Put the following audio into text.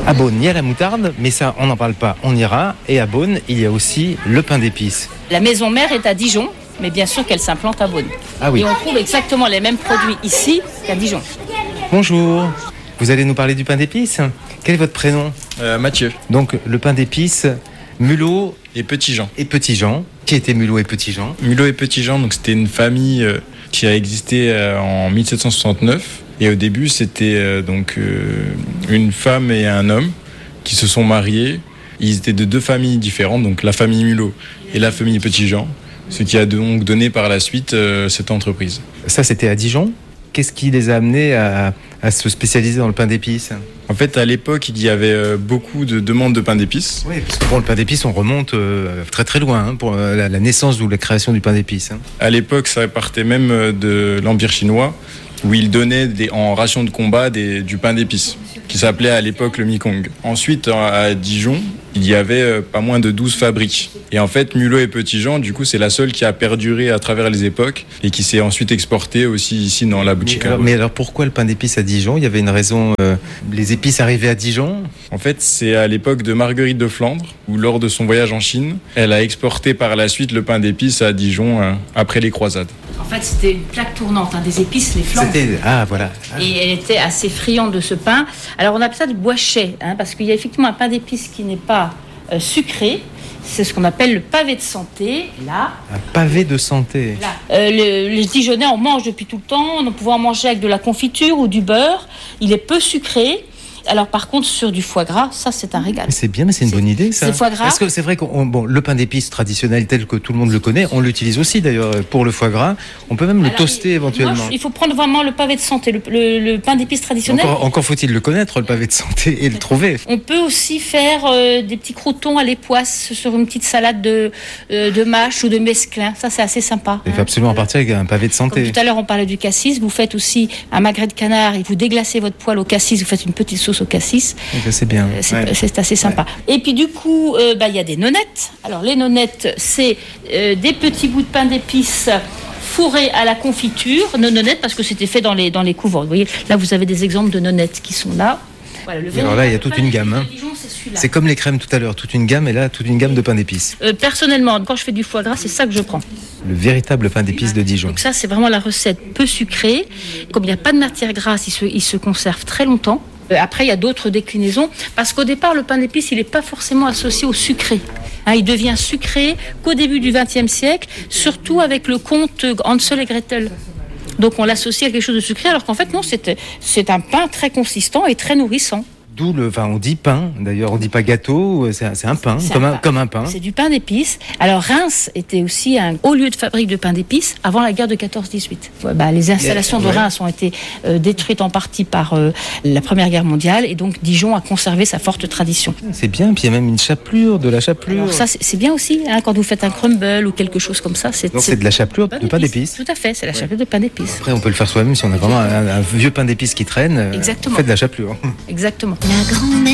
À Beaune, il y a la moutarde, mais ça, on n'en parle pas, on ira. Et à Beaune, il y a aussi le pain d'épices. La maison mère est à Dijon, mais bien sûr qu'elle s'implante à Beaune. Ah oui. Et on trouve exactement les mêmes produits ici qu'à Dijon. Bonjour, vous allez nous parler du pain d'épices. Quel est votre prénom ? Mathieu. Donc, le pain d'épices, Mulot Et Petit-Jean. et Petit-Jean. Qui était Mulot et Petit-Jean ? Mulot et Petit-Jean, donc c'était une famille qui a existé en 1769. Et au début, c'était une femme et un homme qui se sont mariés. Ils étaient de deux familles différentes, donc la famille Mulot et la famille Petit-Jean, ce qui a donc donné par la suite cette entreprise. Ça, c'était à Dijon. Qu'est-ce qui les a amenés à se spécialiser dans le pain d'épices ? En fait, à l'époque, il y avait beaucoup de demandes de pain d'épices. Oui, parce que pour le pain d'épices, on remonte très très loin pour la naissance ou la création du pain d'épices. À l'époque, ça partait même de l'Empire chinois, où ils donnaient en ration de combat du pain d'épices, qui s'appelait à l'époque le Mekong. Ensuite, à Dijon, il y avait pas moins de 12 fabriques. Et en fait, Mulot et Petit-Jean, du coup, c'est la seule qui a perduré à travers les époques et qui s'est ensuite exportée aussi ici dans la boutique. Mais alors pourquoi le pain d'épices à Dijon ? Il y avait une raison, les épices arrivaient à Dijon ? En fait, c'est à l'époque de Marguerite de Flandre, où lors de son voyage en Chine, elle a exporté par la suite le pain d'épices à Dijon après les croisades. En fait, c'était une plaque tournante, des épices, les flandres. Ah, voilà. Et elle était assez friande de ce pain. Alors, on appelle ça du boichet, parce qu'il y a effectivement un pain d'épices qui n'est pas sucré. C'est ce qu'on appelle le pavé de santé, là. Un pavé de santé. Là. Les Dijonnais en mangent depuis tout le temps. On peut en manger avec de la confiture ou du beurre. Il est peu sucré. Alors par contre sur du foie gras, ça c'est un régal. C'est bien, mais c'est une bonne idée ça. C'est foie gras. Parce que c'est vrai que le pain d'épices traditionnel tel que tout le monde le connaît, on l'utilise aussi d'ailleurs pour le foie gras. On peut même le toaster éventuellement. Il faut prendre vraiment le pavé de santé, le pain d'épices traditionnel. Encore faut-il le connaître, le pavé de santé, et le trouver. On peut aussi faire des petits croûtons à l'époisse sur une petite salade de mâche ou de mesclun. Ça c'est assez sympa. Il faut absolument partir avec un pavé de santé. Comme tout à l'heure on parlait du cassis, vous faites aussi un magret de canard et vous déglacez votre poêle au cassis, vous faites une petite sauce au cassis. C'est bien. C'est assez sympa. Ouais. Et puis du coup, y a des nonnettes. Alors les nonnettes, c'est des petits bouts de pain d'épices fourrés à la confiture. Nos nonnettes, parce que c'était fait dans les couvents. Vous voyez, là vous avez des exemples de nonnettes qui sont là. Voilà, alors là, il y a toute une gamme. C'est comme les crèmes tout à l'heure, toute une gamme, et là, toute une gamme de pain d'épices. Personnellement, quand je fais du foie gras, c'est ça que je prends. Le véritable pain d'épices de Dijon. Donc ça, c'est vraiment la recette peu sucrée. Comme il n'y a pas de matière grasse, il se conserve très longtemps. Après, il y a d'autres déclinaisons, parce qu'au départ, le pain d'épices, il n'est pas forcément associé au sucré. Il devient sucré qu'au début du XXe siècle, surtout avec le conte Hansel et Gretel. Donc on l'associe à quelque chose de sucré, alors qu'en fait non, c'est un pain très consistant et très nourrissant. D'où on dit pain, d'ailleurs on dit pas gâteau, c'est un pain, comme un pain. C'est du pain d'épices. Alors Reims était aussi un haut lieu de fabrique de pain d'épices avant la guerre de 14-18. Les installations de Reims ont été détruites en partie par la Première Guerre mondiale et donc Dijon a conservé sa forte tradition. C'est bien, puis il y a même une chapelure, de la chapelure. Alors ça c'est bien aussi, quand vous faites un crumble ou quelque chose comme ça. Donc c'est de la chapelure de pain d'épices. Tout à fait, c'est la chapelure de pain d'épices. Après on peut le faire soi-même si on a vraiment un vieux pain d'épices qui traîne. Exactement. On fait de la chapelure. Exactement. La grand-mère